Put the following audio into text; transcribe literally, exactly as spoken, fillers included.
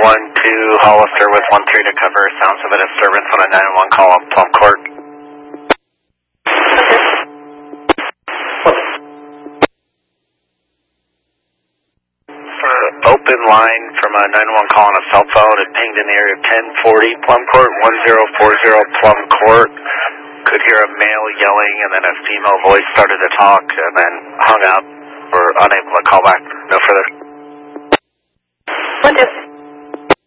one two, Hollister with one three to cover sounds of a disturbance on a nine one call on Plum Court. Open line from a nine one call on a cell phone. It pinged in the area of ten forty Plum Court, one zero four zero Plum Court. Could hear a male yelling, and then a female voice started to talk, and then hung up. We're unable to call back. No further. One two.